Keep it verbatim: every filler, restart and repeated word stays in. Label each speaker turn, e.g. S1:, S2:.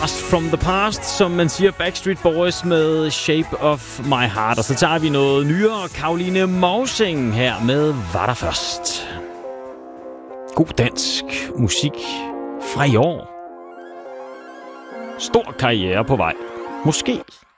S1: From the past, som man siger, Backstreet Boys med Shape of My Heart. Og så tager vi noget nyere, Caroline Mousing her med Var der først. God dansk musik fra i år. Stor karriere på vej. Måske.